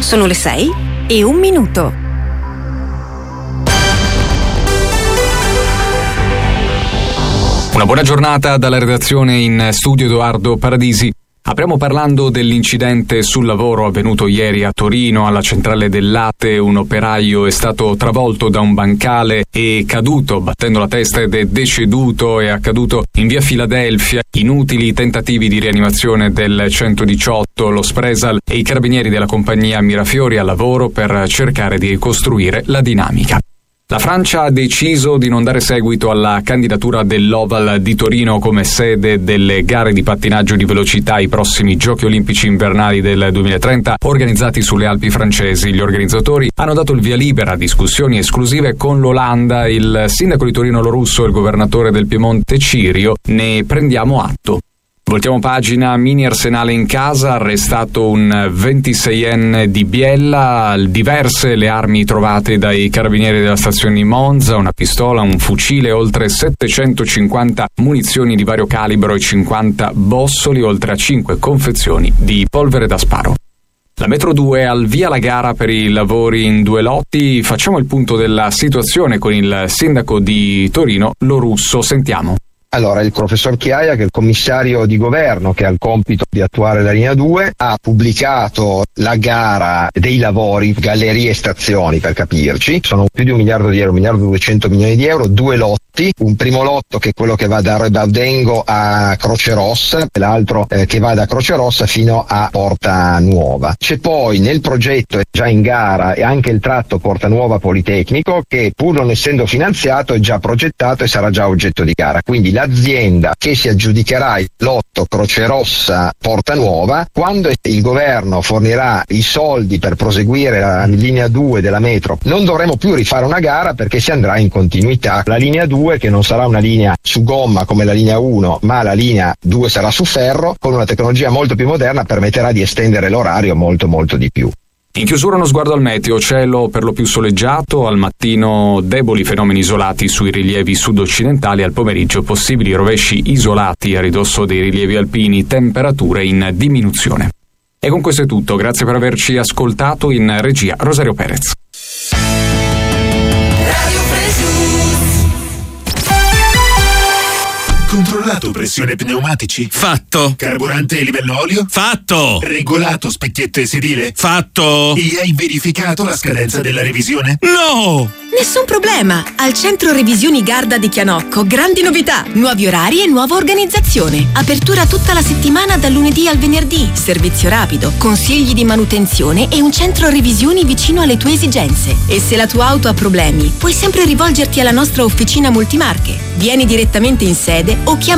Sono le 6:01. Una buona giornata dalla redazione, in studio Edoardo Paradisi. Apriamo parlando dell'incidente sul lavoro avvenuto ieri a Torino, alla centrale del latte. Un operaio è stato travolto da un bancale e caduto, battendo la testa, ed è deceduto. È accaduto in via Filadelfia. Inutili tentativi di rianimazione del 118, lo Spresal e i carabinieri della compagnia Mirafiori al lavoro per cercare di ricostruire la dinamica. La Francia ha deciso di non dare seguito alla candidatura dell'Oval di Torino come sede delle gare di pattinaggio di velocità ai prossimi Giochi Olimpici Invernali del 2030 organizzati sulle Alpi francesi. Gli organizzatori hanno dato il via libera a discussioni esclusive con l'Olanda. Il sindaco di Torino Lorusso e il governatore del Piemonte Cirio ne prendiamo atto. Voltiamo pagina. Mini arsenale in casa, arrestato un 26enne di Biella, diverse le armi trovate dai carabinieri della stazione di Monza, una pistola, un fucile, oltre 750 munizioni di vario calibro e 50 bossoli, oltre a 5 confezioni di polvere da sparo. La Metro 2 al via la gara per i lavori in 2 lotti. Facciamo il punto della situazione con il sindaco di Torino Lorusso. Sentiamo. Allora, il professor Chiaia, che è il commissario di governo che ha il compito di attuare la linea 2, ha pubblicato la gara dei lavori, gallerie e stazioni per capirci. Sono più di 1 miliardo di euro, 1.200 milioni di euro, 2 lotti. Un primo lotto che è quello che va da Rebaudengo a Croce Rossa e l'altro che va da Croce Rossa fino a Porta Nuova. C'è poi nel progetto, è già in gara, e anche il tratto Porta Nuova Politecnico che, pur non essendo finanziato, è già progettato e sarà già oggetto di gara. Quindi l'azienda che si aggiudicherà il lotto Croce Rossa Porta Nuova, quando il governo fornirà i soldi per proseguire la linea 2 della metro, non dovremo più rifare una gara perché si andrà in continuità. La linea 2, che non sarà una linea su gomma come la linea 1, ma la linea 2 sarà su ferro, con una tecnologia molto più moderna, permetterà di estendere l'orario molto di più. In chiusura uno sguardo al meteo, cielo per lo più soleggiato, al mattino deboli fenomeni isolati sui rilievi sud-occidentali, al pomeriggio possibili rovesci isolati a ridosso dei rilievi alpini, temperature in diminuzione. E con questo è tutto, grazie per averci ascoltato. In regia Rosario Perez. Controllato pressione pneumatici? Fatto. Carburante livello olio? Fatto. Regolato specchietto sedile? Fatto. E hai verificato la scadenza della revisione? No! Nessun problema. Al centro revisioni Garda di Chianocco, grandi novità, nuovi orari e nuova organizzazione. Apertura tutta la settimana dal lunedì al venerdì, servizio rapido, consigli di manutenzione e un centro revisioni vicino alle tue esigenze. E se la tua auto ha problemi, puoi sempre rivolgerti alla nostra officina multimarche. Vieni direttamente in sede o chiama